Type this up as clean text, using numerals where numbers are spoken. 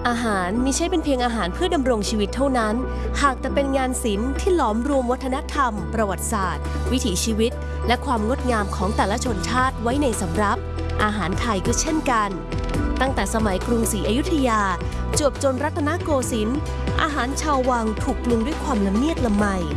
อาหารมิใช่เป็นเพียงอาหารเพื่อดำรงชีวิตเท่านั้นหากแต่เป็นงานศิลป์ที่หลอมรวมวัฒนธรรมประวัติศาสตร์วิถีชีวิตและความงดงามของแต่ละชนชาติไว้ในสำรับอาหารไทยก็เช่นกันตั้งแต่สมัยกรุงศรีอยุธยาจวบจนรัตนโกสินทร์อาหารชาววังถูกปรุงด้วยความละเมียดละไม